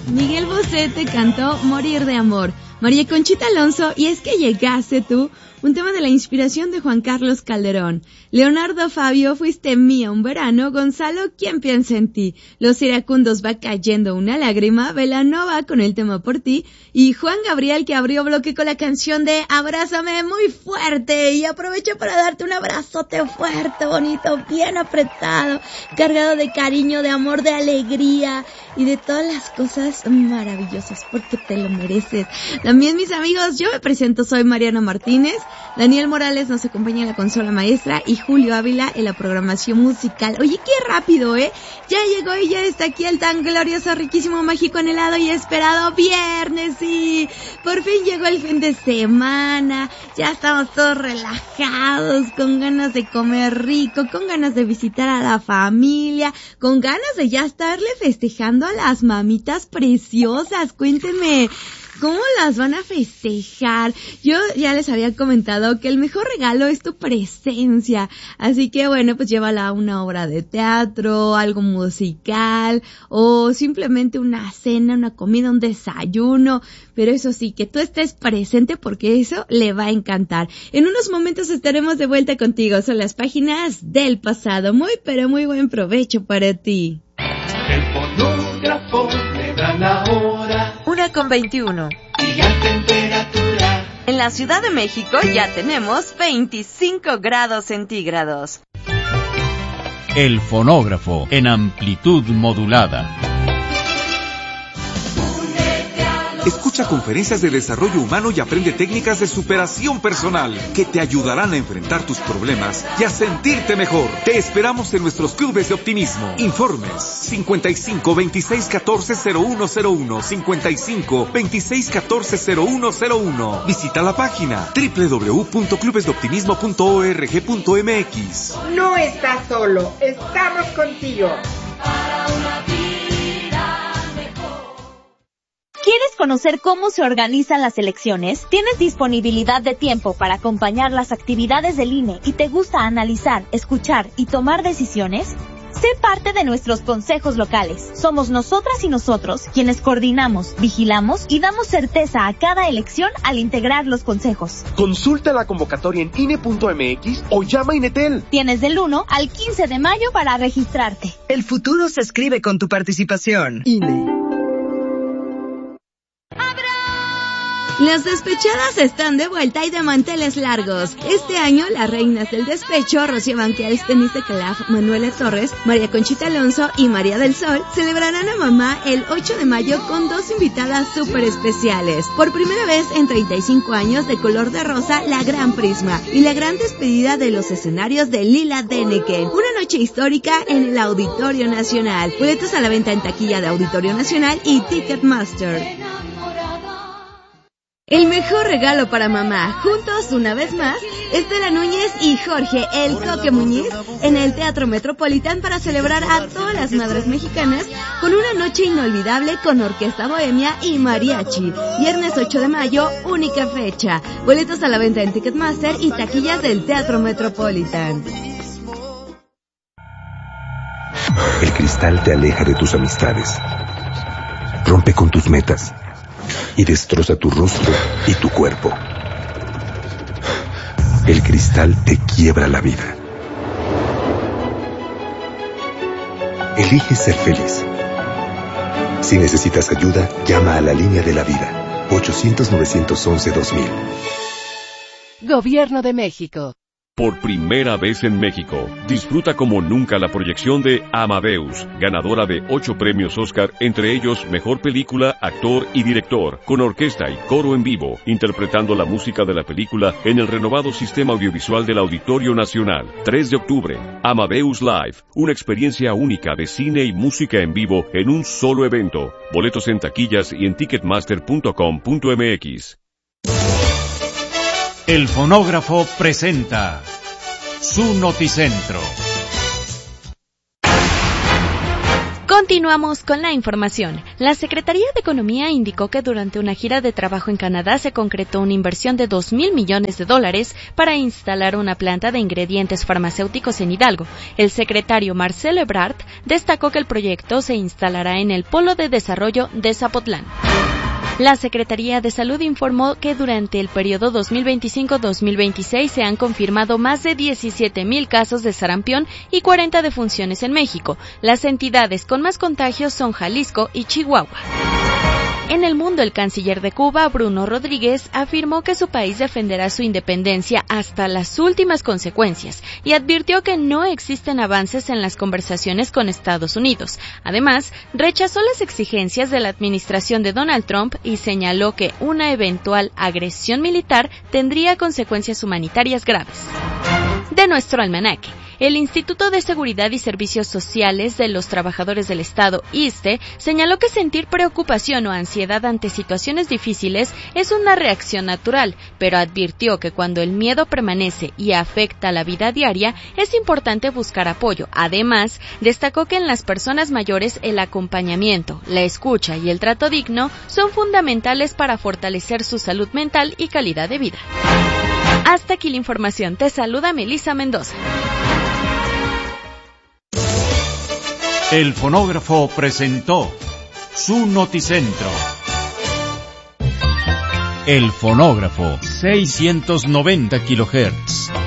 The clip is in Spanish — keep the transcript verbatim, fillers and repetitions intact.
Miguel Bosé te cantó Morir de Amor. María Conchita Alonso, Y es que llegaste tú, un tema de la inspiración de Juan Carlos Calderón. Leonardo Fabio, Fuiste mía un verano. Gonzalo, ¿Quién piensa en ti? Los iracundos, Va cayendo una lágrima. Belanova con el tema Por ti. Y Juan Gabriel, que abrió bloque con la canción de Abrázame muy fuerte. Y aprovecho para darte un abrazote fuerte, bonito, bien apretado, cargado de cariño, de amor, de alegría y de todas las cosas maravillosas, porque te lo mereces. También, mis amigos, yo me presento, soy Mariana Martínez. Daniel Morales nos acompaña en la consola maestra y Julio Ávila en la programación musical. Oye, qué rápido, ¿eh? Ya llegó y ya está aquí el tan glorioso, riquísimo, mágico, anhelado y esperado viernes. Y por fin llegó el fin de semana. Ya estamos todos relajados, con ganas de comer rico, con ganas de visitar a la familia, con ganas de ya estarle festejando a las mamitas preciosas. Cuéntenme, ¿cómo las van a festejar? Yo ya les había comentado que el mejor regalo es tu presencia. Así que bueno, pues llévala a una obra de teatro, algo musical, o simplemente una cena, una comida, un desayuno. Pero eso sí, que tú estés presente, porque eso le va a encantar. En unos momentos estaremos de vuelta contigo. Son las páginas del pasado. Muy, pero muy buen provecho para ti. El fonógrafo le da la hora. Una con veintiuno. Y la temperatura. En la Ciudad de México ya tenemos veinticinco grados centígrados. El fonógrafo en amplitud modulada. Escucha conferencias de desarrollo humano y aprende técnicas de superación personal que te ayudarán a enfrentar tus problemas y a sentirte mejor. Te esperamos en nuestros clubes de optimismo. Informes cincuenta y cinco, veintiséis, catorce, cero uno cero uno, cincuenta y cinco, veintiséis, catorce, cero uno cero uno. Visita la página doble u doble u doble u punto clubes de optimismo punto org punto m x. No estás solo, estamos contigo. Para una vida mejor. ¿Quieres conocer cómo se organizan las elecciones? ¿Tienes disponibilidad de tiempo para acompañar las actividades del I N E y te gusta analizar, escuchar y tomar decisiones? Sé parte de nuestros consejos locales. Somos nosotras y nosotros quienes coordinamos, vigilamos y damos certeza a cada elección al integrar los consejos. Consulta la convocatoria en I N E punto m x o llama a Inetel. Tienes del uno al quince de mayo para registrarte. El futuro se escribe con tu participación. I N E. Las despechadas están de vuelta y de manteles largos. Este año, las reinas del despecho, Rocío Banquels, Denise de Calaf, Manuela Torres, María Conchita Alonso y María del Sol, celebrarán a mamá el ocho de mayo con dos invitadas súper especiales. Por primera vez en treinta y cinco años, de color de rosa, la Gran Prisma y la gran despedida de los escenarios de Lila Deneken. Una noche histórica en el Auditorio Nacional. Boletos a la venta en taquilla de Auditorio Nacional y Ticketmaster. El mejor regalo para mamá, juntos una vez más, Estela Núñez y Jorge El Coque Muñiz en el Teatro Metropolitan para celebrar a todas las madres mexicanas con una noche inolvidable con orquesta bohemia y mariachi. Viernes ocho de mayo, única fecha. Boletos a la venta en Ticketmaster y taquillas del Teatro Metropolitan. El cristal te aleja de tus amistades, rompe con tus metas y destroza tu rostro y tu cuerpo. El cristal te quiebra la vida. Elige ser feliz. Si necesitas ayuda, llama a la línea de la vida. ochocientos, novecientos once, dos mil. Gobierno de México. Por primera vez en México, disfruta como nunca la proyección de Amadeus, ganadora de ocho premios Oscar, entre ellos Mejor Película, Actor y Director, con orquesta y coro en vivo, interpretando la música de la película en el renovado sistema audiovisual del Auditorio Nacional. tres de octubre, Amadeus Live, una experiencia única de cine y música en vivo en un solo evento. Boletos en taquillas y en ticketmaster punto com punto m x. El fonógrafo presenta su noticentro. Continuamos con la información. La Secretaría de Economía indicó que durante una gira de trabajo en Canadá se concretó una inversión de dos mil millones de dólares para instalar una planta de ingredientes farmacéuticos en Hidalgo. El secretario Marcelo Ebrard destacó que el proyecto se instalará en el Polo de Desarrollo de Zapotlán. La Secretaría de Salud informó que durante el periodo dos mil veinticinco a dos mil veintiséis se han confirmado más de diecisiete mil casos de sarampión y cuarenta defunciones en México. Las entidades con más contagios son Jalisco y Chihuahua. En el mundo, el canciller de Cuba, Bruno Rodríguez, afirmó que su país defenderá su independencia hasta las últimas consecuencias y advirtió que no existen avances en las conversaciones con Estados Unidos. Además, rechazó las exigencias de la administración de Donald Trump y señaló que una eventual agresión militar tendría consecuencias humanitarias graves. De nuestro almanaque. El Instituto de Seguridad y Servicios Sociales de los Trabajadores del Estado, I S S S T E, señaló que sentir preocupación o ansiedad ante situaciones difíciles es una reacción natural, pero advirtió que cuando el miedo permanece y afecta la vida diaria, es importante buscar apoyo. Además, destacó que en las personas mayores el acompañamiento, la escucha y el trato digno son fundamentales para fortalecer su salud mental y calidad de vida. Hasta aquí la información. Te saluda Melissa Mendoza. El fonógrafo presentó su noticentro. El fonógrafo, seiscientos noventa kilohertz.